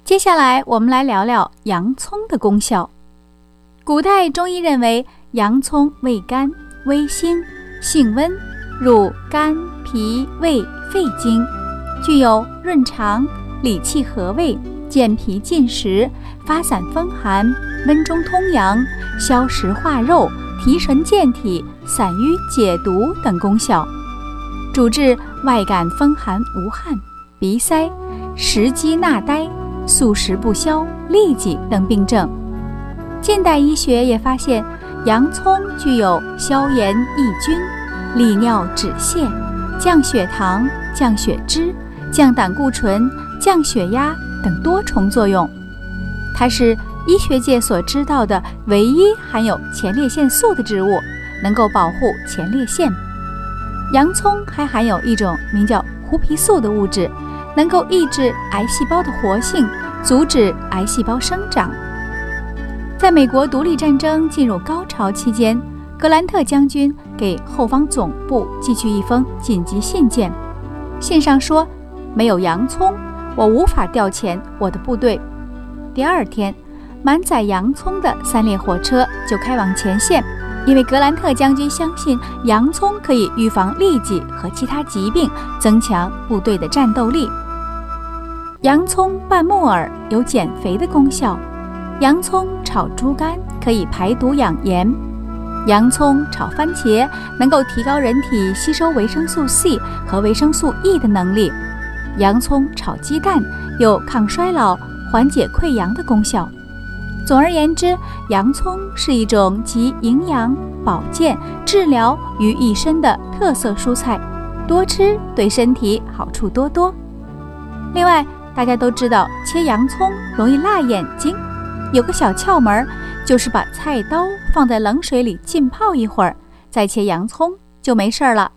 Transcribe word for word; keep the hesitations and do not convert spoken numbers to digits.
接下来我们来聊聊洋葱的功效。古代中医认为洋葱味甘、微辛、性温，入肝、脾、胃、肺经，具有润肠、理气和胃、健脾进食、发散风寒、温中通阳、消食化肉、提神健体、散瘀解毒等功效，主治外感风寒无汗、鼻塞、食积纳呆、宿食不消、痢疾等病症。近代医学也发现洋葱具有消炎抑菌、利尿止泻、降血糖、降血脂、降胆固醇、降血压等多重作用。它是医学界所知道的唯一含有前列腺素的植物，能够保护前列腺。洋葱还含有一种名叫胡皮素的物质，能够抑制癌细胞的活性，阻止癌细胞生长。在美国独立战争进入高潮期间，格兰特将军给后方总部寄去一封紧急信件，信上说，没有洋葱，我无法调遣我的部队。第二天，满载洋葱的三列火车就开往前线，因为格兰特将军相信洋葱可以预防痢疾和其他疾病，增强部队的战斗力。洋葱拌木耳有减肥的功效，洋葱炒猪肝可以排毒养颜，洋葱炒番茄能够提高人体吸收维生素 C 和维生素 E 的能力，洋葱炒鸡蛋有抗衰老、缓解溃疡的功效。总而言之，洋葱是一种集营养、保健、治疗于一身的特色蔬菜，多吃对身体好处多多。另外，大家都知道切洋葱容易辣眼睛，有个小窍门，就是把菜刀放在冷水里浸泡一会儿，再切洋葱就没事了。